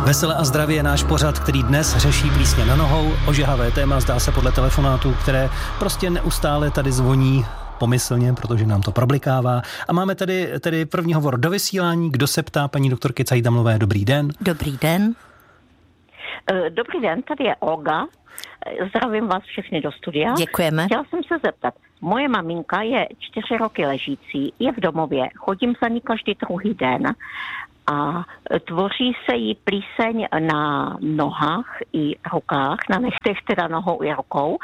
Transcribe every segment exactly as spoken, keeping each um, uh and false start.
Vesele a zdravě je náš pořad, který dnes řeší plísně na nohou. Ožehavé téma, zdá se podle telefonátů, které prostě neustále tady zvoní pomyslně, protože nám to problikává. A máme tady, tady první hovor do vysílání. Kdo se ptá? Paní doktorky Cajdamlové, dobrý den. Dobrý den. Dobrý den, tady je Olga. Zdravím vás všechny do studia. Děkujeme. Chtěla jsem se zeptat. Moje maminka je čtyři roky ležící, je v domově. Chodím za ní každý druhý den a tvoří se jí plíseň na nohách i rukách, na nechtech, teda nohou i rukou.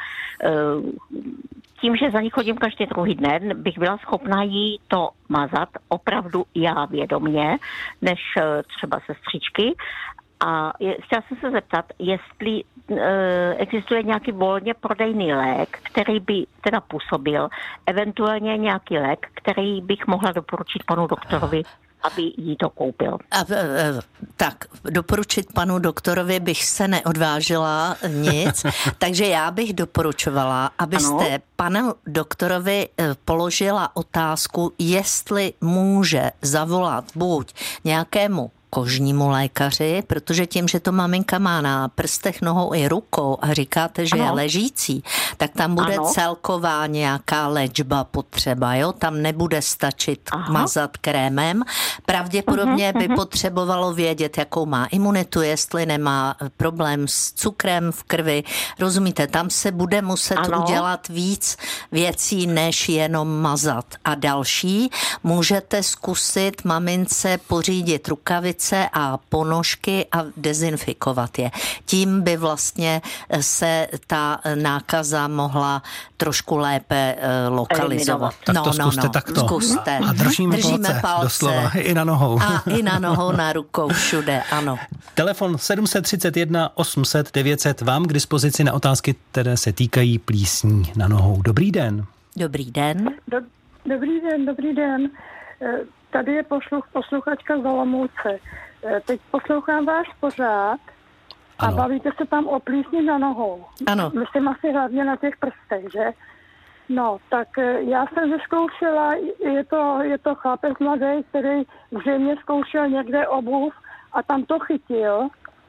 Tím, že za ní chodím každý druhý den, bych byla schopná jí to mazat opravdu já vědomě, než třeba sestřičky. A je, chtěla jsem se zeptat, jestli e, existuje nějaký volně prodejný lék, který by teda působil, eventuálně nějaký lék, který bych mohla doporučit panu doktorovi, aby jí to koupil. A, e, tak, doporučit panu doktorovi bych se neodvážila nic, takže já bych doporučovala, abyste ano. panu doktorovi položila otázku, jestli může zavolat buď nějakému kožnímu lékaři, protože tím, že to maminka má na prstech, nohou i rukou a říkáte, že ano. je ležící, tak tam bude ano. celková nějaká léčba potřeba, jo? Tam nebude stačit Aha. mazat krémem. Pravděpodobně uh-huh, by uh-huh. potřebovalo vědět, jakou má imunitu, jestli nemá problém s cukrem v krvi. Rozumíte, tam se bude muset ano. udělat víc věcí, než jenom mazat. A další, můžete zkusit mamince pořídit rukavice a ponožky a dezinfikovat je. Tím by vlastně se ta nákaza mohla trošku lépe lokalizovat. Tak to no, zkuste no, no. takto. Zkuste. A držíme, držíme palce, palce. Doslova, i na nohou. A i na nohou, na rukou, všude, ano. Telefon sedm tři jedna osm set devět set vám k dispozici na otázky, které se týkají plísní na nohou. Dobrý den. Dobrý den. Do, dobrý den, dobrý den. Tady je posluch, posluchačka z Olomouce. Teď poslouchám váš pořád a ano. bavíte se tam o plísni na nohou. Ano. Myslím asi hlavně na těch prstech, že? No, tak já jsem zkoušela, je to, je to chlapec mladý, který zřejmě zkoušel někde obuv a tam to chytil.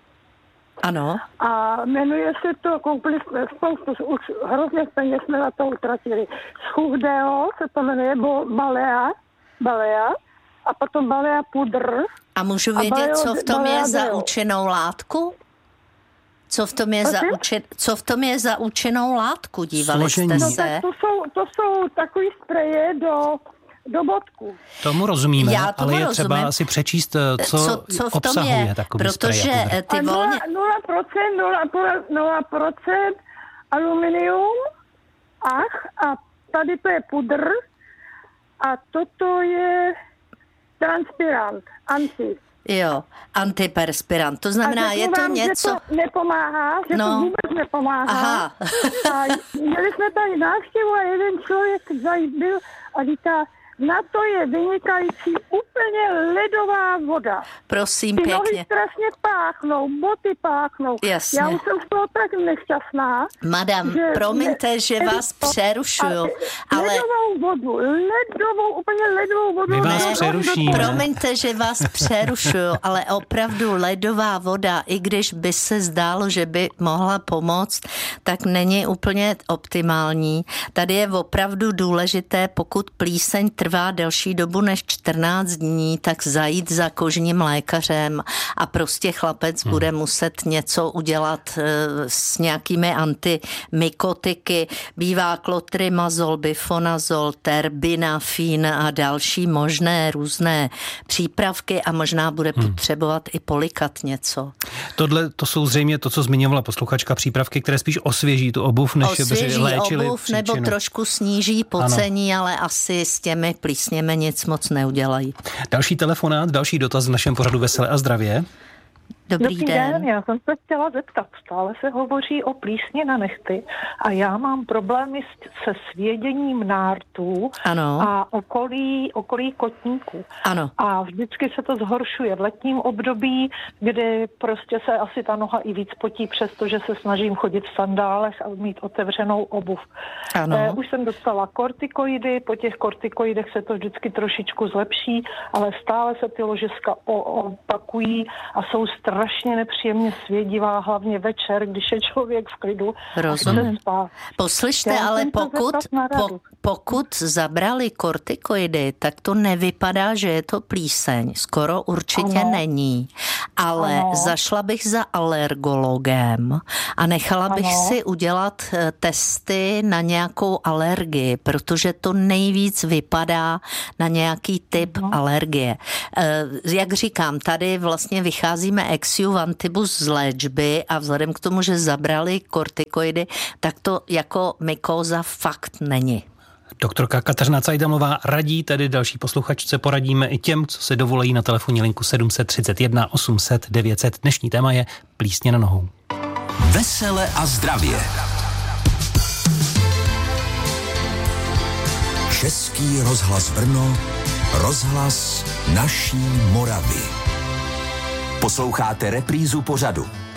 Ano. A jmenuje se to, koupili jsme spoustu, už hrozně peněz jsme na to utratili. Schuhdeo se to jmenuje, bo Balea, Balea. A potom balea pudr. A můžu vědět, a baleo, co v tom je za účinnou látku? Co v tom je za, účin, co v tom je za účinnou látku? Dívali Složení. jste se? No, to jsou, to jsou takový spreje do, do bodku. Tomu rozumíme, Já tomu ale je rozumím. třeba si přečíst, co, co, co v tom obsahuje je, takový protože sprej. ty volně... nula procent aluminium, ach, a tady to je pudr a toto je transpirant, anti. Jo, antiperspirant. To znamená, je to vám, něco... Že to nepomáhá, že no. to vůbec nepomáhá. Aha. A měli jsme tady návštěvu a jeden člověk zajít byl a říká, na to je vynikající úplně ledová voda. Prosím, Ty pěkně. nohy strašně páchnou, boty páchnou. Jasně. Já už jsem z toho tak nešťastná. Madam, že promiňte, že ne, vás přerušuju, ale... Ledovou vodu, ledovou, úplně ledovou vodu. My vás ne, přerušíme. Promiňte, že vás přerušuju, ale opravdu ledová voda, i když by se zdálo, že by mohla pomoct, tak není úplně optimální. Tady je opravdu důležité, pokud plíseň trvá delší dobu než čtrnáct dní, tak zajít za kožním lékařem a prostě chlapec hmm. bude muset něco udělat e, s nějakými antimykotiky. Bývá klotrimazol, bifonazol, terbinafín a další možné různé přípravky a možná bude hmm. potřebovat i polikat něco. Tohle to jsou zřejmě to, co zmiňovala posluchačka, přípravky, které spíš osvěží tu obuv, než osvěží by léčili obuv, příčinu. Nebo trošku sníží pocení, ano. ale asi s těmi plísněmi nic moc neudělají. Další telefonát, další dotaz v našem pořadu Veselé a zdravě. Dobrý, Dobrý den. den, já jsem se chtěla zeptat. Stále se hovoří o plísni na nehty a já mám problémy se svěděním nártů ano. a okolí, okolí kotníků. Ano. A vždycky se to zhoršuje v letním období, kdy prostě se asi ta noha i víc potí, přestože se snažím chodit v sandálech a mít otevřenou obuv. Ano. Eh, už jsem dostala kortikoidy, po těch kortikoidech se to vždycky trošičku zlepší, ale stále se ty ložiska opakují a jsou strašné. strašně nepříjemně svědivá, hlavně večer, když je člověk v klidu. Rozumím. Poslyšte, ale pokud, po, pokud zabrali kortikoidy, tak to nevypadá, že je to plíseň. Skoro určitě ano. není. Ale ano. zašla bych za alergologem a nechala bych ano. si udělat testy na nějakou alergii, protože to nejvíc vypadá na nějaký typ ano. alergie. Jak říkám, tady vlastně vycházíme ex juvantibus z léčby a vzhledem k tomu, že zabrali kortikoidy, tak to jako mykóza fakt není. Doktorka Kateřina Cajdamová radí, tedy další posluchačce poradíme i těm, co se dovolí na telefonní linku sedm set třicet jedna osm set devět set. Dnešní téma je plísně na nohou. Vesele a zdravě. Český rozhlas Brno, rozhlas naší Moravy. Posloucháte reprízu pořadu